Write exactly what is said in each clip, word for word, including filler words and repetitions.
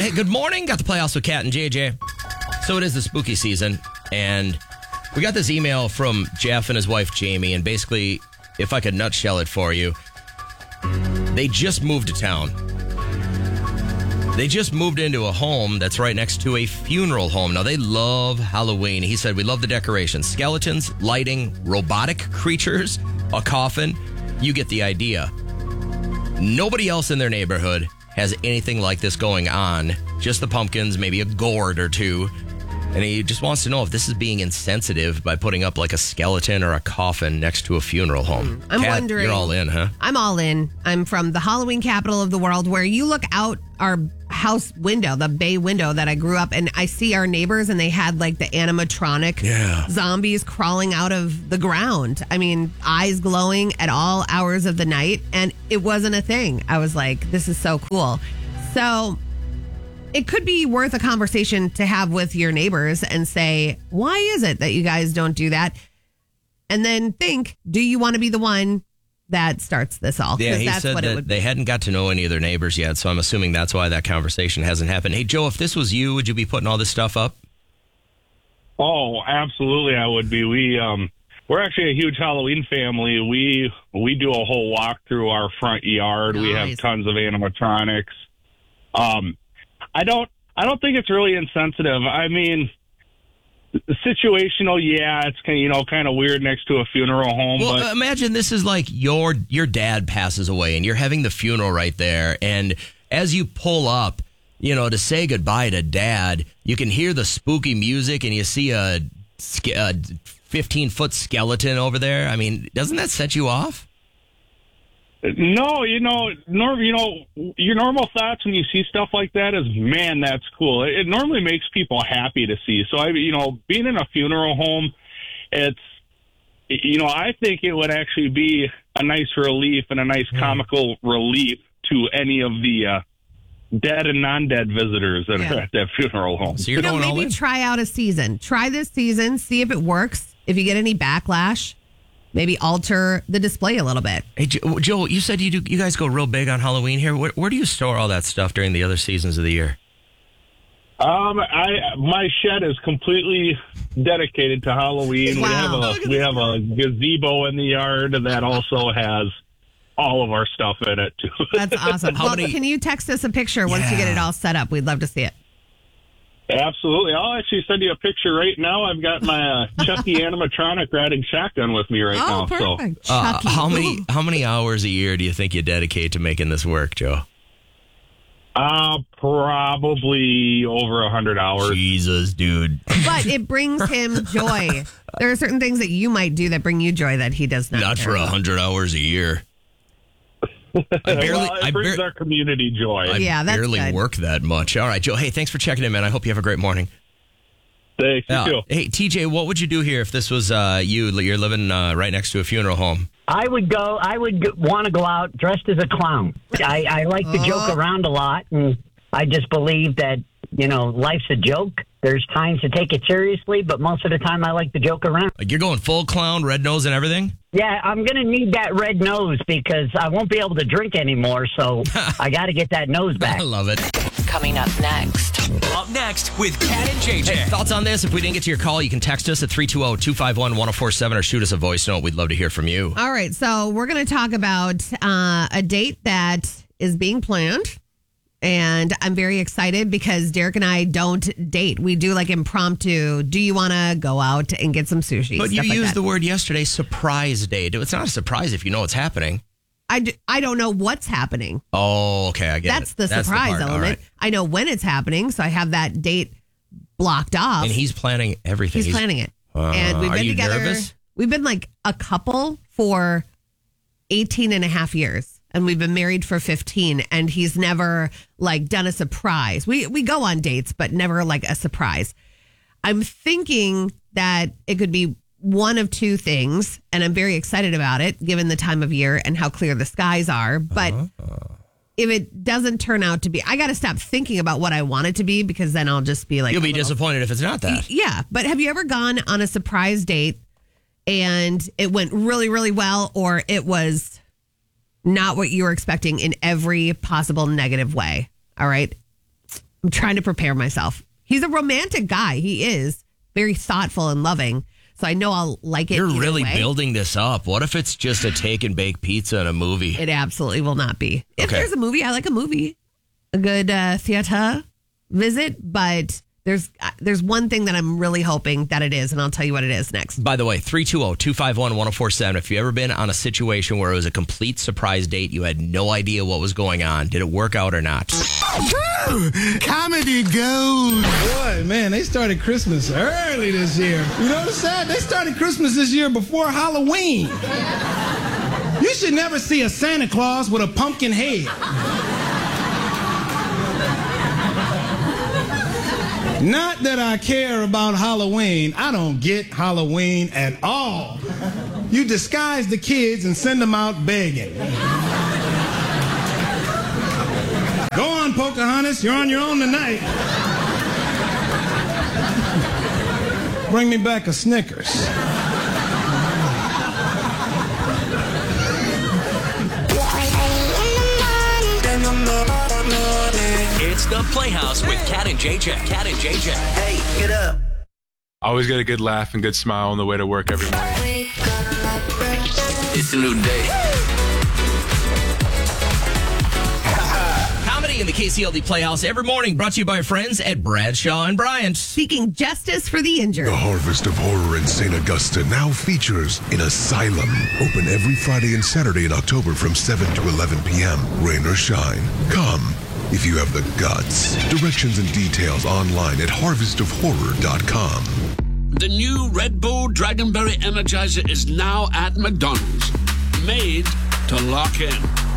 Hey, good morning. Got the playoffs with Kat and J J. So it is the spooky season, and we got this email from Jeff and his wife Jamie, and basically, if I could nutshell it for you, they just moved to town. They just moved into a home that's right next to a funeral home. Now, they love Halloween. He said, we love the decorations. Skeletons, lighting, robotic creatures, a coffin. You get the idea. Nobody else in their neighborhood has anything like this going on. Just the pumpkins, maybe a gourd or two. And he just wants to know if this is being insensitive by putting up like a skeleton or a coffin next to a funeral home. I'm Kat, wondering. You're all in, huh? I'm all in. I'm from the Halloween capital of the world, where you look out our house window, the bay window that I grew up, and I see our neighbors, and they had like the animatronic Yeah. zombies crawling out of the ground. I mean, eyes glowing at all hours of the night, and it wasn't a thing. I was like, this is so cool. So it could be worth a conversation to have with your neighbors and say, why is it that you guys don't do that? And then think, do you want to be the one that starts this all? Yeah, he that's said what it that would they be. hadn't got to know any of their neighbors yet, so I'm assuming that's why that conversation hasn't happened. Hey, Joe, if this was you, would you be putting all this stuff up? Oh, absolutely, I would be. We um, we're actually a huge Halloween family. We we do a whole walk through our front yard. We have Nice. tons of animatronics. Um, I don't I don't think it's really insensitive. I mean, situational, yeah, it's kind of, you know, kind of weird next to a funeral home. Well, but uh, imagine this is like your your dad passes away and you're having the funeral right there. And as you pull up, you know, to say goodbye to dad, you can hear the spooky music and you see a fifteen-foot skeleton over there. I mean, doesn't that set you off? No, you know, norm, you know, your normal thoughts when you see stuff like that is, man, that's cool. It, it normally makes people happy to see. So, I, you know, being in a funeral home, it's, you know, I think it would actually be a nice relief and a nice comical relief to any of the uh, dead and non-dead visitors that Yeah. are at that funeral home. So you're You know, going all maybe in? try out a season. Try this season, see if it works. If you get any backlash, maybe alter the display a little bit. Hey, Jo- Joel, you said you do. You guys go real big on Halloween here. Where, where do you store all that stuff during the other seasons of the year? Um, I my shed is completely dedicated to Halloween. Wow. We have a we have a gazebo in the yard that also has all of our stuff in it too. That's awesome. How well, many- can you text us a picture once you get it all set up? We'd love to see it. Absolutely. I'll actually send you a picture right now. I've got my uh, Chucky animatronic riding shotgun with me right Oh, now. So perfect. Uh, Chucky. how many how many hours a year do you think you dedicate to making this work, Joe? uh, probably over a hundred hours. Jesus, dude. But it brings him joy. There are certain things that you might do that bring you joy that he does not. Not care for a about. hundred hours a year. I barely, well, it I, brings bar- our community joy. I Yeah, that's barely good. work that much. All right, Joe. Hey, thanks for checking in, man. I hope you have a great morning. Thanks, you Uh, too. hey, T J, what would you do here if this was uh, you? You're living uh, right next to a funeral home. I would go. I would want to go out dressed as a clown. I, I like to joke around a lot, and I just believe that you know life's a joke. There's times to take it seriously, but most of the time I like to joke around. Like you're going full clown, red nose, and everything. Yeah, I'm gonna need that red nose because I won't be able to drink anymore. So I got to get that nose back. I love it. Coming up next. Up next with Kat and J J. Hey, thoughts on this? If we didn't get to your call, you can text us at three two zero, two five one, one zero four seven or shoot us a voice note. We'd love to hear from you. All right, so we're going to talk about uh, a date that is being planned. And I'm very excited because Derek and I don't date. We do like impromptu. Do you want to go out and get some sushi? But you Stuff like used that. the word yesterday, surprise date. It's not a surprise if you know what's happening. I, d- I don't know what's happening. Oh, okay, I get That's it. the surprise part. All element. right. I know when it's happening, so I have that date blocked off. And he's planning everything. He's planning it. Uh, and we've are been you together. nervous? We've been like a couple for eighteen and a half years. And we've been married for fifteen. And he's never like done a surprise. We we go on dates, but never like a surprise. I'm thinking that it could be one of two things. And I'm very excited about it, given the time of year and how clear the skies are. But Uh-huh. if it doesn't turn out to be, I got to stop thinking about what I want it to be because then I'll just be like, You'll a be little- disappointed if it's not that. Yeah, but have you ever gone on a surprise date and it went really, really well, or it was not what you were expecting in every possible negative way? All right. I'm trying to prepare myself. He's a romantic guy. He is very thoughtful and loving. So I know I'll like it. You're either really way. building this up. What if it's just a take and bake pizza and a movie? It absolutely will not be. If Okay. there's a movie, I like a movie, a good uh, theater visit. But there's uh, there's one thing that I'm really hoping that it is, and I'll tell you what it is next. By the way, three two zero, two five one, one zero four seven. If you've ever been on a situation where it was a complete surprise date, you had no idea what was going on, did it work out or not? Comedy goes. Boy, man, they started Christmas early this year. You know what's sad? They started Christmas this year before Halloween. You should never see a Santa Claus with a pumpkin head. Not that I care about Halloween. I don't get Halloween at all. You disguise the kids and send them out begging. Go on, Pocahontas. You're on your own tonight. Bring me back a Snickers. It's the Playhouse with Cat and J J. Cat and J J. Hey, get up. Always get a good laugh and good smile on the way to work every morning. It's a new day. Comedy in the K C L D Playhouse every morning, brought to you by our friends at Bradshaw and Bryant. Seeking justice for the injured. The Harvest of Horror in Saint Augusta now features an asylum. Open every Friday and Saturday in October from seven to eleven p.m. Rain or shine. Come if you have the guts. Directions and details online at harvest of horror dot com. The new Red Bull Dragonberry Energizer is now at McDonald's. Made to lock in.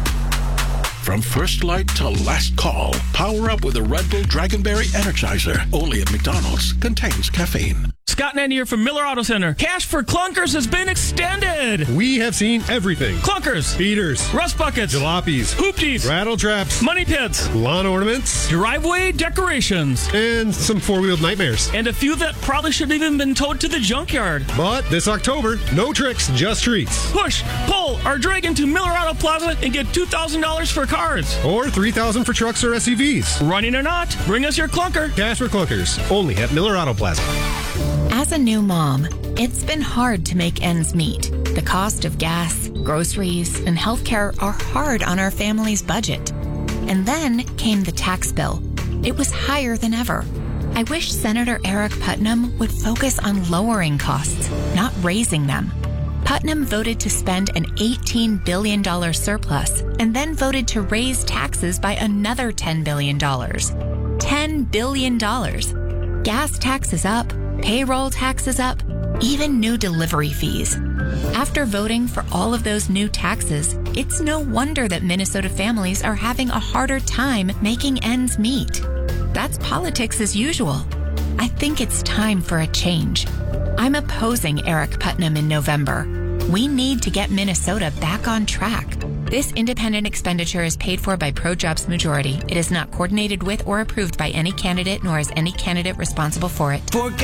From first light to last call, power up with a Red Bull Dragonberry Energizer. Only at McDonald's. Contains caffeine. Scott Nandy here from Miller Auto Center. Cash for clunkers has been extended. We have seen everything. Clunkers. Beaters. Rust buckets. Jalopies. Hoopties. Rattle traps. Money pits. Lawn ornaments. Driveway decorations. And some four-wheeled nightmares. And a few that probably should have even been towed to the junkyard. But this October, no tricks, just treats. Push, pull, or drag into Miller Auto Plaza and get two thousand dollars for cars. Or three thousand dollars for trucks or S U Vs. Running or not, bring us your clunker. Cash for clunkers. Only at Miller Auto Plaza. As a new mom, it's been hard to make ends meet. The cost of gas, groceries, and healthcare are hard on our family's budget. And then came the tax bill. It was higher than ever. I wish Senator Eric Putnam would focus on lowering costs, not raising them. Putnam voted to spend an eighteen billion dollars surplus and then voted to raise taxes by another ten billion dollars. ten billion dollars. Gas taxes up, payroll taxes up, even new delivery fees. After voting for all of those new taxes, it's no wonder that Minnesota families are having a harder time making ends meet. That's politics as usual. I think it's time for a change. I'm opposing Eric Putnam in November. We need to get Minnesota back on track. This independent expenditure is paid for by ProJobs Majority. It is not coordinated with or approved by any candidate, nor is any candidate responsible for it. For